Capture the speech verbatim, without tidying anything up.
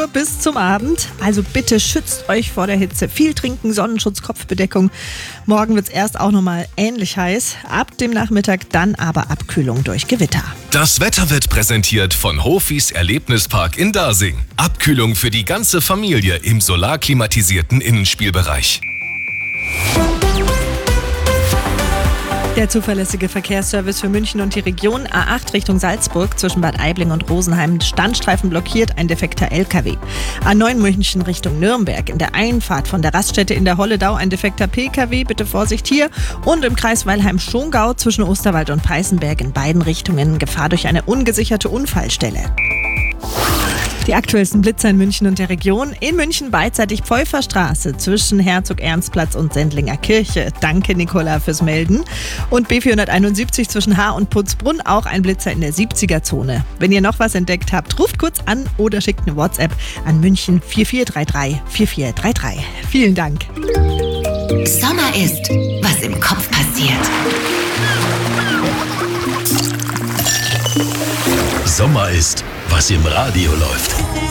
Uhr bis zum Abend. Also bitte schützt euch vor der Hitze. Viel trinken, Sonnenschutz, Kopfbedeckung. Morgen wird es erst auch nochmal ähnlich heiß. Ab dem Nachmittag dann aber Abkühlung durch Gewitter. Das Wetter wird präsentiert von Hofis Erlebnispark in Dasing. Abkühlung für die ganze Familie im solarklimatisierten Innenspielbereich. Der zuverlässige Verkehrsservice für München und die Region. A acht Richtung Salzburg zwischen Bad Aibling und Rosenheim. Standstreifen blockiert, ein defekter L K W. A neun München Richtung Nürnberg. In der Einfahrt von der Raststätte in der Holledau ein defekter P K W. Bitte Vorsicht hier. Und im Kreis Weilheim-Schongau zwischen Osterwald und Peißenberg in beiden Richtungen Gefahr durch eine ungesicherte Unfallstelle. Die aktuellsten Blitzer in München und der Region. In München beidseitig Pfeuferstraße zwischen Herzog-Ernst-Platz und Sendlinger Kirche. Danke, Nicola, fürs Melden. Und B vierhunderteinundsiebzig zwischen Haar und Putzbrunn, auch ein Blitzer in der siebziger-Zone. Wenn ihr noch was entdeckt habt, ruft kurz an oder schickt eine WhatsApp an München vier vier drei drei vier vier drei drei. Vielen Dank. Sommer ist, was im Kopf passiert. Sommer ist, was im Radio läuft.